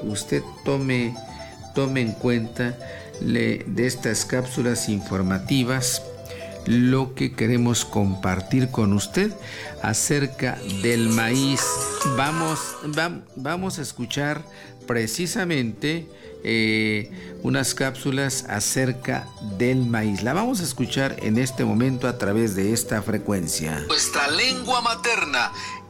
usted tome en cuenta de estas cápsulas informativas lo que queremos compartir con usted acerca del maíz. Vamos a escuchar precisamente unas cápsulas acerca del maíz. La vamos a escuchar en este momento a través de esta frecuencia. Nuestra lengua materna,